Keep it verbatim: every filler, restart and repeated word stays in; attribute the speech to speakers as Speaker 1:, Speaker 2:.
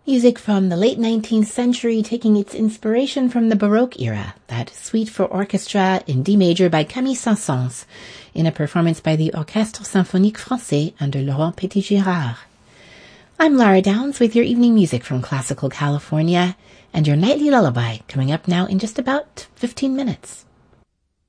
Speaker 1: Music from the late nineteenth century taking its inspiration from the Baroque era, that suite for orchestra in D major by Camille Saint-Saëns, in a performance by the Orchestre Symphonique Français under Laurent Petit-Girard. I'm Lara Downs with your evening music from Classical California, and your nightly lullaby coming up now in just about fifteen minutes.